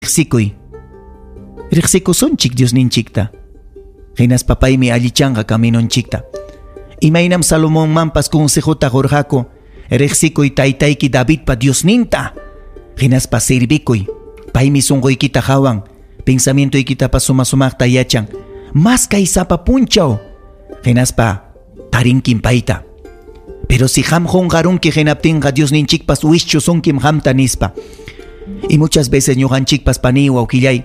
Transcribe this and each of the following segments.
Riqsikuy. Riqsikusonchik Diosninchikta. Hinaspa paymi allichanqa caminonchikta. Imaynam Salomonmanpas consejota gorqaku. Riqsikuy taytayki Davidpa Diosninta. Hinaspa sirvikuy. Paymi sunqoykita hawan. Pensamientoykitapas sumasumaqta yachan. Mas kay sapa punchaw. Hinaspa tarinkim payta. Pero si ham honqarunki hinaptinqa Diosninchikpas wischusunkim hamta nispa. Y muchas veces ñuqanchikpas paniwa ukillay.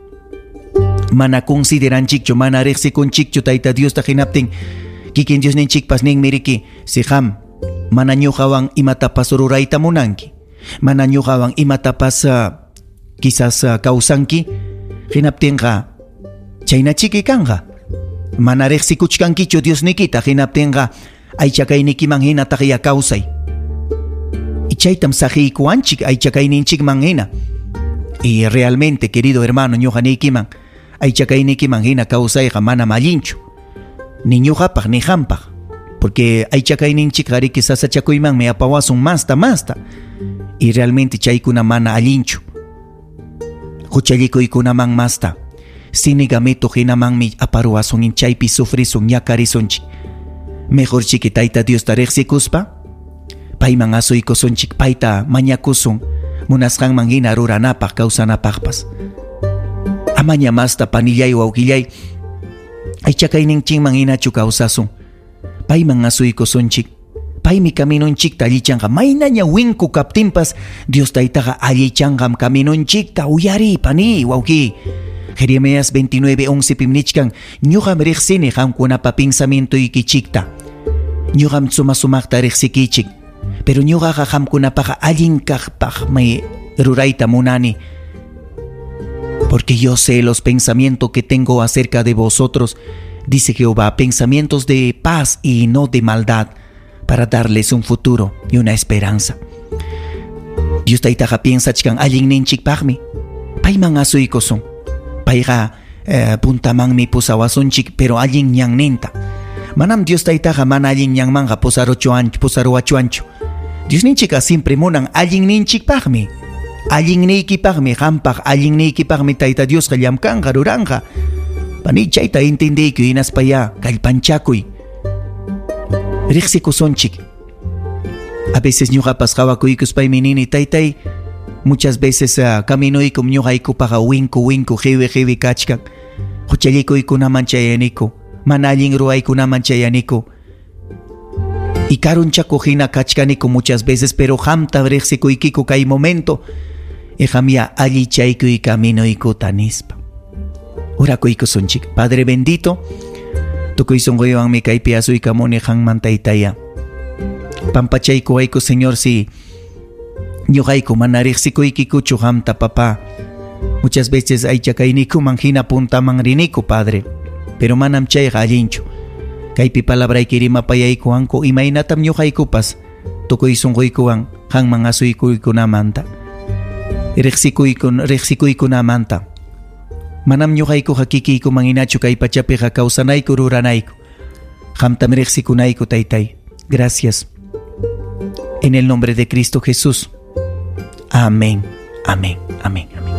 Mana consideranchikchu, mana riqsikunchikchu tayta Diosta hinaptin. Kikin Diosninchikpas nin miriki. Si ham mana ñuqawan imatapas rurayta munanki. Mana ñuqawan imatapas quizás kawsanki. Hinaptinqa chaynachiki kanqa. Mana riqsikuchkankichu Diosnikita hinaptinqa aychakaynikiman hina taqya kawsay. Y chaytam saqiykuanchik aychakayninchikman hina. Y realmente, querido hermano, ñuqanikiman aychakaynikiman hina kawsayqa mana mallinchu. Ni ñuqapaq ni hampaq. Porque aychakayninchik qariki sasachakuymanmi apawasun masta. Y realmente chaykuna mana allinchu. Huchallikuykunaman masta. Sinigameto hinamanmi aparuwasun chaypi sufrisun ñakarisunchik. Mejor chiki tayta Diosta riqsikuspa payman asuykusunchik, payta mañakusun munasqanman hina ruranapaq kawsanapaqpas. Amaña masta panillay wawqillay aychakayninchikman hinachu kawsasun. Payman asuykusunchik. Paymi caminonchikta allichanqa. Maynaña winku kaptinpas Dios taytaqa allichanqam caminonchikta. Uyari pani wawqi. Jeremías 29:11 pimnichkan. Ñuqam riqsini qamkunapa pensamientoykichikta. Ñuqam sumasumaqta riqsikichik. Pero ñuqaqa qamkunapaqa allin kaqpaqmi rurayta munani. Porque yo sé los pensamientos que tengo acerca de vosotros, dice Jehová, pensamientos de paz y no de maldad, para darles un futuro y una esperanza. Dios taytaqa piensachkan allin ninchikpaqmi. Payman asuykusun. Payqa puntamanmi pusawasunchik, pero allin ñanninta. Manam Dios taytaqa mana allin ñanmanqa pusaruachuanchu. Dios ninchika siempre munan allin ninchikpaqmi. Allin niykipaqmi qampaq, allin niykipaqmi tayta Diosqa llamkanqa ruranqa. Pani chayta entendiyku hinaspaya kallpanchakuy. Riqsikusunchik. A veces ñuqapas qhawakuykuspaymi nini taytay. Muchas veces caminuykum ñuqaykupaqa winku hiwi kachkan. Huchallikuykunaman chayaniku. Mana allin ruwaykunaman chayaniku. Y karunchaku hina kachkaniku muchas veces, pero hamta riqsikuykiku kay momento. Y hamya allichaykuy caminuykuta nispa. Urakuykusunchik. Padre bendito, tukuy sunquywanmi kaypi asuykamuni hanman taytaya. Pampachaykuwayku Señor, si ñuqayku mana riqsikuykikuchu hamta papá. Muchas veces aychakaynikuman hina puntaman riniku, Padre. Pero manam chayqa allinchu. Kaypi palabrayki rimapayayku anku imaynatam ñuqaykupas tukuy sunquykuwan hanman asuykuykunamanta. Riqsikuykunamanta. Manam ñuqaykuqa kikiykuman hinachu kay pachapiqa kawsanayku ruranayku. Hamtam riqsikunayku taytay. Gracias. En el nombre de Cristo Jesús. Amén. Amén. Amén. Amén.